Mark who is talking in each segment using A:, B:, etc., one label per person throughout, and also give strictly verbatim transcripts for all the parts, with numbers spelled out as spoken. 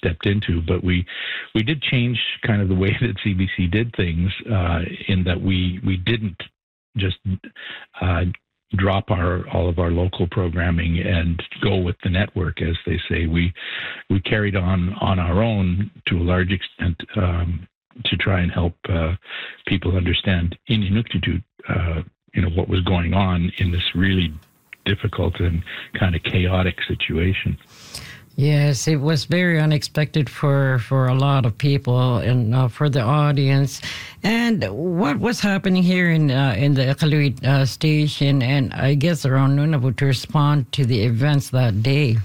A: stepped into. But we we did change kind of the way that C B C did things uh, in that we we didn't just uh, drop our all of our local programming and go with the network, as they say. We we carried on on our own to a large extent um, to try and help uh, people understand in Inuktitut, uh, you know, what was going on in this really difficult and kind of chaotic situation.
B: Yes, it was very unexpected for, for a lot of people and uh, for the audience. And what was happening here in uh, in the Iqaluit uh, station and I guess around Nunavut to respond to the events that day?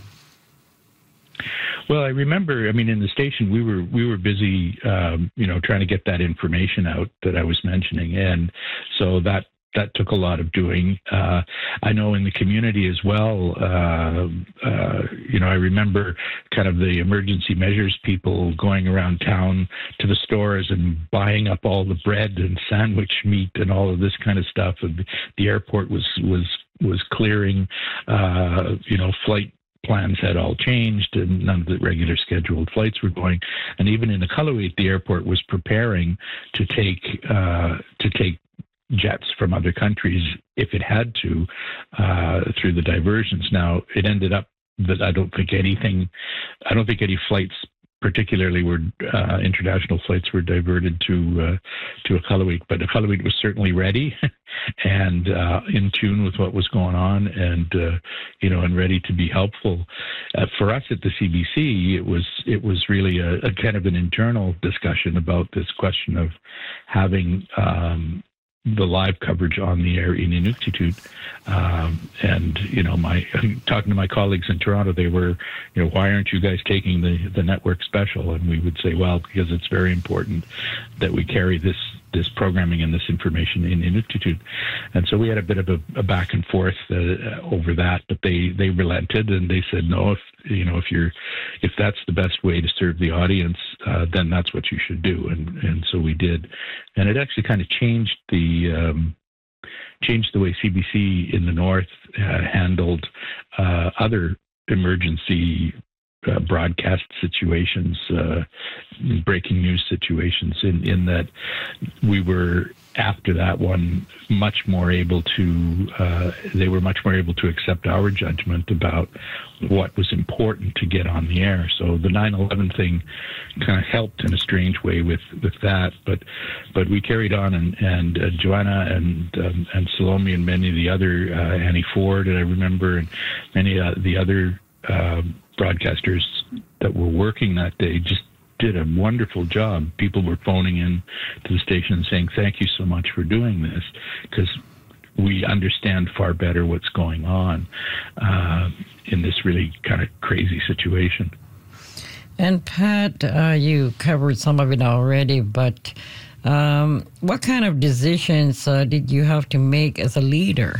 A: Well, I remember, I mean, in the station, we were we were busy, um, you know, trying to get that information out that I was mentioning. And so that that took a lot of doing. Uh, I know in the community as well, uh, uh, you know, I remember kind of the emergency measures people going around town to the stores and buying up all the bread and sandwich meat and all of this kind of stuff. And the airport was, was, was clearing, uh, you know, flight plans had all changed and none of the regular scheduled flights were going. And even in Iqaluit, the airport was preparing to take, uh, to take jets from other countries if it had to uh, through the diversions. Now, it ended up that I don't think anything, I don't think any flights particularly were uh, international flights were diverted to uh, to Iqaluit, but Iqaluit was certainly ready and uh, in tune with what was going on, and uh, you know, and ready to be helpful. Uh, for us at the C B C, it was it was really a, a kind of an internal discussion about this question of having Um, the live coverage on the air in Inuktitut. Um, and, you know, my talking to my colleagues in Toronto, they were, you know, why aren't you guys taking the, the network special? And we would say, well, because it's very important that we carry this this programming and this information in Inuktitut. And so we had a bit of a, a back and forth uh, over that, but they, they relented and they said, no, if, you know, if you're, if that's the best way to serve the audience, uh, then that's what you should do. And, and so we did. And it actually kind of changed the, um, changed the way C B C in the North uh, handled uh, other emergency Uh, broadcast situations, uh, breaking news situations, in, in that we were, after that one, much more able to, uh, they were much more able to accept our judgment about what was important to get on the air. So the nine eleven thing kind of helped in a strange way with, with that, but but we carried on, and, and uh, Joanna and um, and Salome and many of the other, uh, Annie Ford, and I remember, and many of the other uh, broadcasters that were working that day just did a wonderful job. People were phoning in to the station saying, thank you so much for doing this, because we understand far better what's going on uh, in this really kind of crazy situation.
B: And Pat, uh, you covered some of it already, but um, what kind of decisions uh, did you have to make as a leader?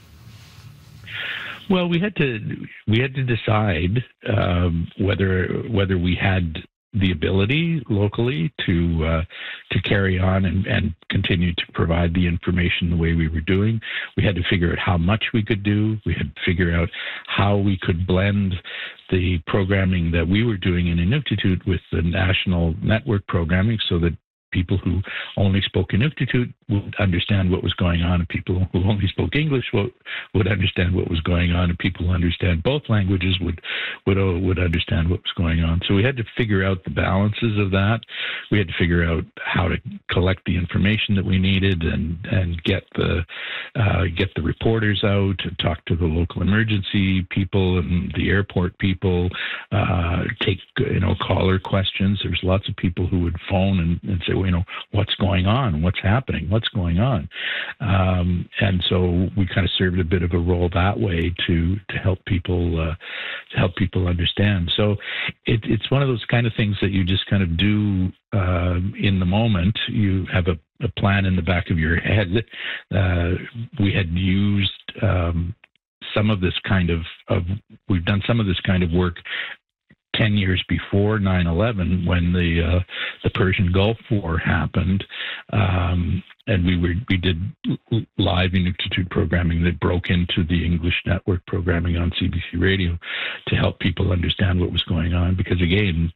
A: Well, we had to we had to decide um, whether whether we had the ability locally to uh, to carry on and, and continue to provide the information the way we were doing. We had to figure out how much we could do. We had to figure out how we could blend the programming that we were doing in Inuktitut with the national network programming, so that people who only spoke Inuktitut would understand what was going on, and people who only spoke English would, would understand what was going on, and people who understand both languages would would uh, would understand what was going on. So we had to figure out the balances of that. We had to figure out how to collect the information that we needed, and and get the uh, get the reporters out, and talk to the local emergency people and the airport people, uh, take you know caller questions. There's lots of people who would phone and, and say, well, you know, what's going on? What's happening? What's going on? Um, and so we kind of served a bit of a role that way to to help people uh, to help people understand. So it, it's one of those kind of things that you just kind of do uh, in the moment. You have a, a plan in the back of your head. Uh, we had used um, some of this kind of, of we've done some of this kind of work ten years before nine eleven, when the uh, the Persian Gulf War happened, um, and we were we did live Inuktitut programming that broke into the English network programming on C B C Radio to help people understand what was going on. Because again,